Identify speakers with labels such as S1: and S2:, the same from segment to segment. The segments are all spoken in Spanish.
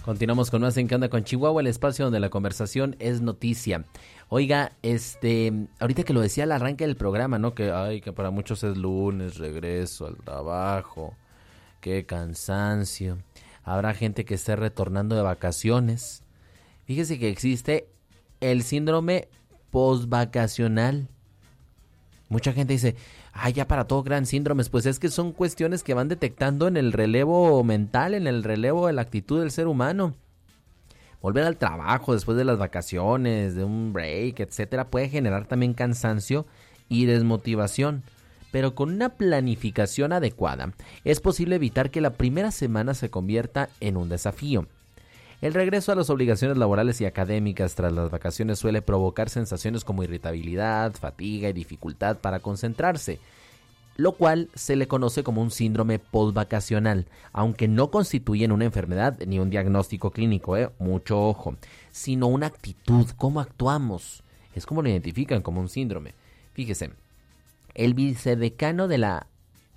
S1: Continuamos con más en ¿Qué onda con Chihuahua? El espacio donde la conversación es noticia. Oiga, ahorita que lo decía al arranque del programa, ¿no? Que para muchos es lunes, regreso al trabajo, qué cansancio. Habrá gente que esté retornando de vacaciones. Fíjese que existe el síndrome postvacacional. Mucha gente dice, ya para todo gran síndromes. Pues es que son cuestiones que van detectando en el relevo mental, en el relevo de la actitud del ser humano. Volver al trabajo después de las vacaciones, de un break, etcétera, puede generar también cansancio y desmotivación. Pero con una planificación adecuada, es posible evitar que la primera semana se convierta en un desafío. El regreso a las obligaciones laborales y académicas tras las vacaciones suele provocar sensaciones como irritabilidad, fatiga y dificultad para concentrarse, lo cual se le conoce como un síndrome postvacacional, aunque no constituyen una enfermedad ni un diagnóstico clínico, mucho ojo, sino una actitud, cómo actuamos, es como lo identifican como un síndrome. Fíjese, el vicedecano de la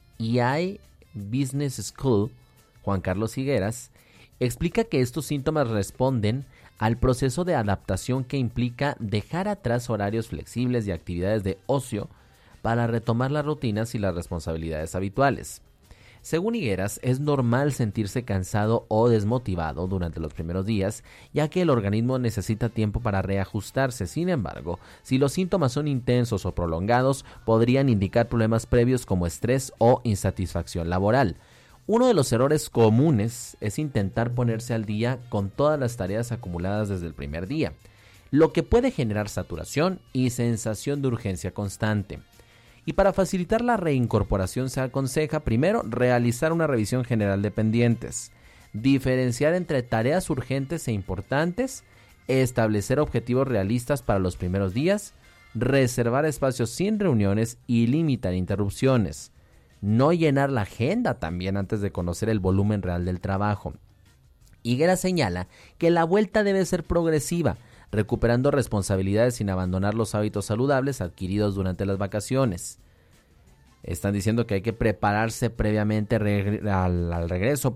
S1: EI Business School, Juan Carlos Higueras, explica que estos síntomas responden al proceso de adaptación que implica dejar atrás horarios flexibles y actividades de ocio para retomar las rutinas y las responsabilidades habituales. Según Higueras, es normal sentirse cansado o desmotivado durante los primeros días, ya que el organismo necesita tiempo para reajustarse. Sin embargo, si los síntomas son intensos o prolongados, podrían indicar problemas previos como estrés o insatisfacción laboral. Uno de los errores comunes es intentar ponerse al día con todas las tareas acumuladas desde el primer día, lo que puede generar saturación y sensación de urgencia constante. Y para facilitar la reincorporación se aconseja primero realizar una revisión general de pendientes, diferenciar entre tareas urgentes e importantes, establecer objetivos realistas para los primeros días, reservar espacios sin reuniones y limitar interrupciones. No llenar la agenda también antes de conocer el volumen real del trabajo. Higuera señala que la vuelta debe ser progresiva, recuperando responsabilidades sin abandonar los hábitos saludables adquiridos durante las vacaciones. Están diciendo que hay que prepararse previamente al regreso,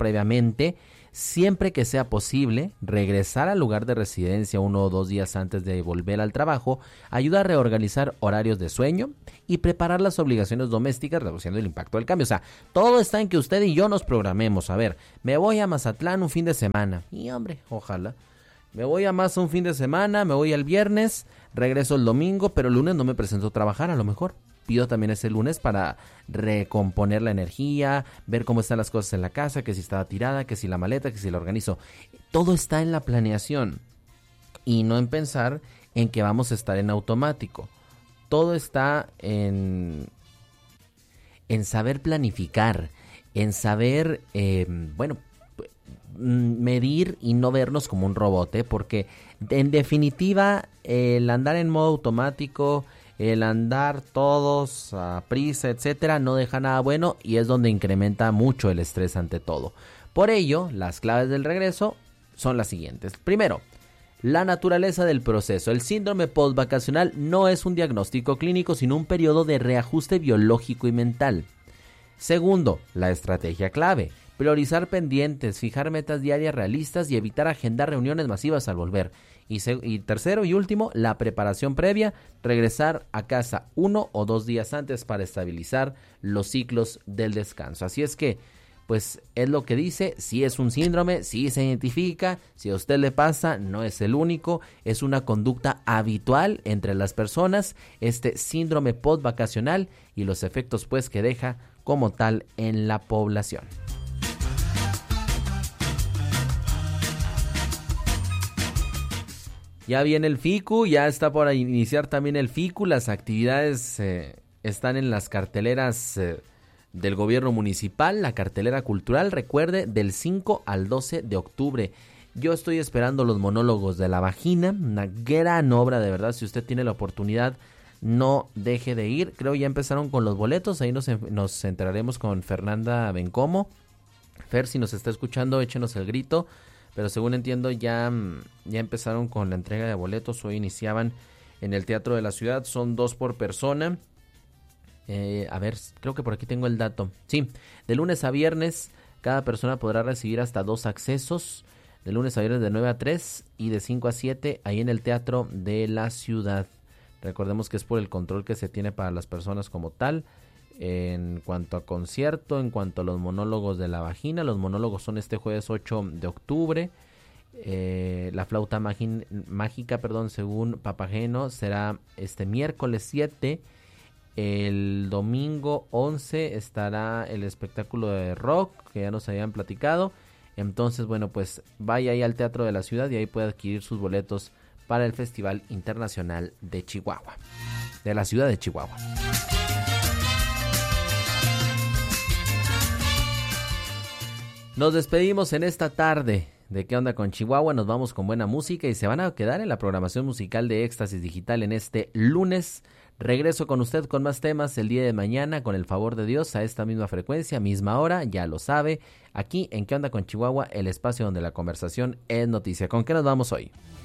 S1: siempre que sea posible, regresar al lugar de residencia 1 o 2 días antes de volver al trabajo, ayuda a reorganizar horarios de sueño y preparar las obligaciones domésticas, reduciendo el impacto del cambio. O sea, todo está en que usted y yo nos programemos. A ver, me voy a Mazatlán un fin de semana. Y hombre, ojalá. Me voy a Maza un fin de semana, me voy el viernes, regreso el domingo, pero el lunes no me presento a trabajar a lo mejor. Pido también ese lunes para recomponer la energía, ver cómo están las cosas en la casa, que si estaba tirada, que si la maleta, que si la organizo. Todo está en la planeación y no en pensar en que vamos a estar en automático. Todo está en saber planificar, en saber, medir y no vernos como un robot, porque en definitiva el andar en modo automático, el andar todos a prisa, etcétera, no deja nada bueno y es donde incrementa mucho el estrés ante todo. Por ello, las claves del regreso son las siguientes. Primero, la naturaleza del proceso. El síndrome postvacacional no es un diagnóstico clínico, sino un periodo de reajuste biológico y mental. Segundo, la estrategia clave. Priorizar pendientes, fijar metas diarias realistas y evitar agendar reuniones masivas al volver. Y tercero y último, la preparación previa, regresar a casa 1 o 2 días antes para estabilizar los ciclos del descanso. Así es que, pues es lo que dice, si es un síndrome, si se identifica, si a usted le pasa, no es el único, es una conducta habitual entre las personas, este síndrome postvacacional y los efectos pues que deja como tal en la población. Ya viene el FICU, ya está por iniciar también el FICU, las actividades están en las carteleras del gobierno municipal, la cartelera cultural, recuerde, del 5 al 12 de octubre. Yo estoy esperando los monólogos de la vagina, una gran obra de verdad, si usted tiene la oportunidad, no deje de ir. Creo ya empezaron con los boletos, ahí nos enteraremos con Fernanda Bencomo. Fer, si nos está escuchando, échenos el grito. Pero según entiendo ya empezaron con la entrega de boletos. Hoy iniciaban en el Teatro de la Ciudad. Son 2 por persona. A ver, creo que por aquí tengo el dato. Sí, de lunes a viernes cada persona podrá recibir hasta 2 accesos. de lunes a viernes de 9 a 3 y de 5 a 7 ahí en el Teatro de la Ciudad. Recordemos que es por el control que se tiene para las personas como tal. En cuanto a concierto, en cuanto a los monólogos de la vagina, los monólogos son este jueves 8 de octubre. La flauta mágica, según Papageno, será este miércoles 7. El domingo 11 estará el espectáculo de rock que ya nos habían platicado. Entonces, bueno, pues vaya ahí al Teatro de la Ciudad y ahí puede adquirir sus boletos para el Festival Internacional de Chihuahua, de la ciudad de Chihuahua. Nos despedimos en esta tarde de ¿Qué onda con Chihuahua? Nos vamos con buena música y se van a quedar en la programación musical de Éxtasis Digital en este lunes. Regreso con usted con más temas el día de mañana, con el favor de Dios, a esta misma frecuencia, misma hora, ya lo sabe, aquí en ¿Qué onda con Chihuahua? El espacio donde la conversación es noticia. ¿Con qué nos vamos hoy?